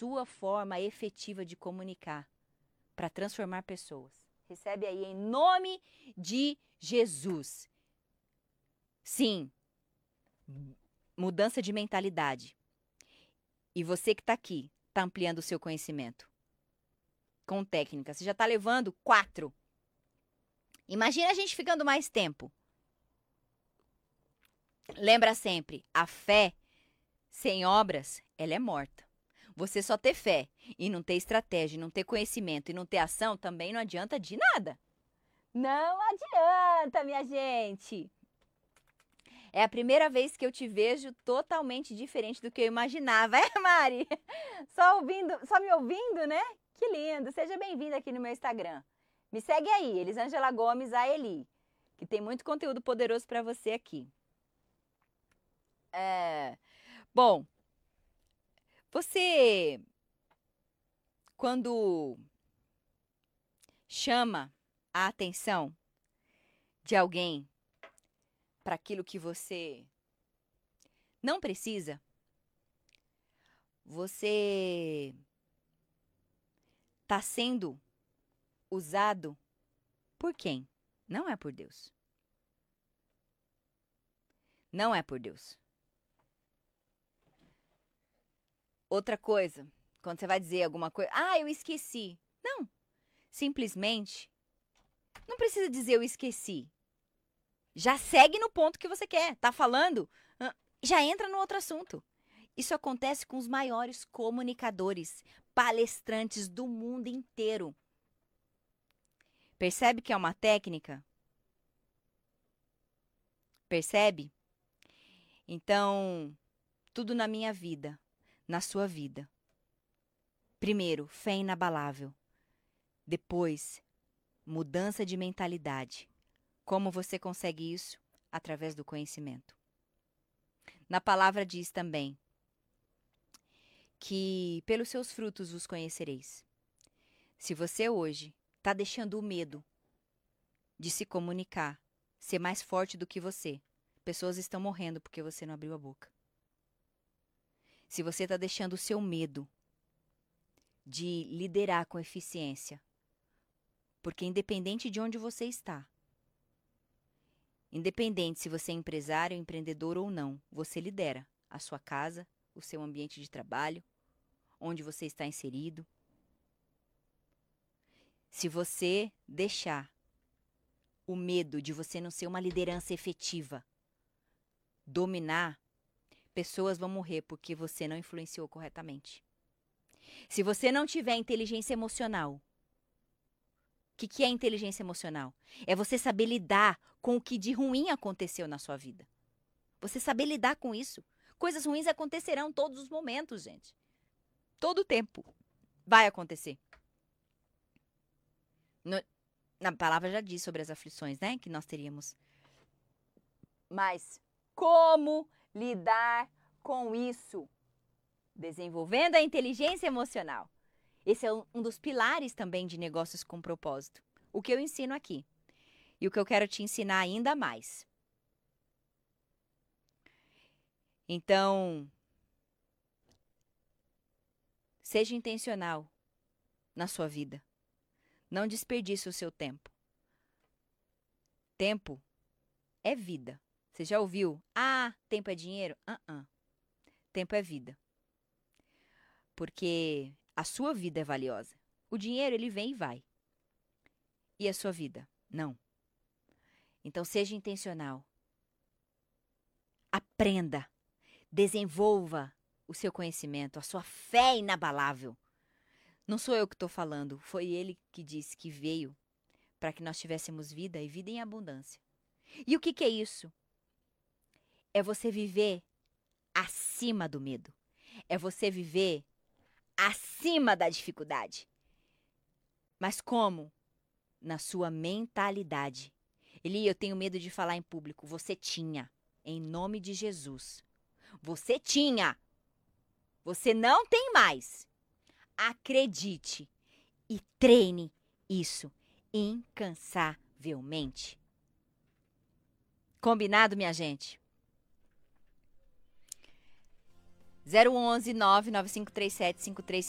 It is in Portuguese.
sua forma efetiva de comunicar para transformar pessoas. Recebe aí em nome de Jesus. Sim, mudança de mentalidade. E você que está aqui, está ampliando o seu conhecimento. Com técnica. Você já está levando 4. Imagina a gente ficando mais tempo. Lembra sempre, a fé sem obras, ela é morta. Você só ter fé e não ter estratégia, não ter conhecimento e não ter ação também não adianta de nada. Não adianta, minha gente. É a primeira vez que eu te vejo totalmente diferente do que eu imaginava. É, Mari? Só me ouvindo, né? Que lindo. Seja bem-vinda aqui no meu Instagram. Me segue aí, Elisângela Gomes Aeli, que tem muito conteúdo poderoso para você aqui. Bom, você, quando chama a atenção de alguém para aquilo que você não precisa, você está sendo usado por quem? Não é por Deus. Não é por Deus. Outra coisa, quando você vai dizer alguma coisa, eu esqueci. Não, simplesmente, não precisa dizer eu esqueci. Já segue no ponto que você quer. Tá falando? Já entra no outro assunto. Isso acontece com os maiores comunicadores, palestrantes do mundo inteiro. Percebe que é uma técnica? Percebe? Então, tudo na minha vida, na sua vida. Primeiro, fé inabalável. Depois, mudança de mentalidade. Como você consegue isso? Através do conhecimento. Na palavra diz também que pelos seus frutos os conhecereis. Se você hoje está deixando o medo de se comunicar ser mais forte do que você, pessoas estão morrendo porque você não abriu a boca. Se você está deixando o seu medo de liderar com eficiência, porque independente de onde você está, independente se você é empresário, empreendedor ou não, você lidera a sua casa, o seu ambiente de trabalho, onde você está inserido. Se você deixar o medo de você não ser uma liderança efetiva dominar, pessoas vão morrer porque você não influenciou corretamente. Se você não tiver inteligência emocional, o que é inteligência emocional? É você saber lidar com o que de ruim aconteceu na sua vida. Você saber lidar com isso. Coisas ruins acontecerão todos os momentos, gente. Todo o tempo vai acontecer. Na palavra já diz sobre as aflições, né? Que nós teríamos. Mas como lidar com isso? Desenvolvendo a inteligência emocional. Esse é um dos pilares também de negócios com propósito. O que eu ensino aqui. E o que eu quero te ensinar ainda mais. Então, seja intencional na sua vida. Não desperdice o seu tempo. Tempo é vida. Você já ouviu? Tempo é dinheiro? Tempo é vida. Porque a sua vida é valiosa. O dinheiro, ele vem e vai. E a sua vida? Não. Então, seja intencional. Aprenda. Desenvolva o seu conhecimento, a sua fé inabalável. Não sou eu que estou falando, foi ele que disse que veio para que nós tivéssemos vida e vida em abundância. E o que é isso? É você viver acima do medo. É você viver acima da dificuldade. Mas como? Na sua mentalidade. Eli, eu tenho medo de falar em público. Você tinha, em nome de Jesus. Você tinha. Você não tem mais. Acredite e treine isso incansavelmente. Combinado, minha gente? 011 99537 53